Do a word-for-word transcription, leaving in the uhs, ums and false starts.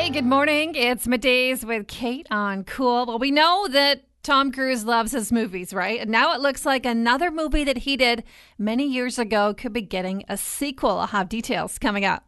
Hey, good morning. It's Middays with Kate on Cool. Well, we know that Tom Cruise loves his movies, right? And now it looks like another movie that he did many years ago could be getting a sequel. I'll have details coming up.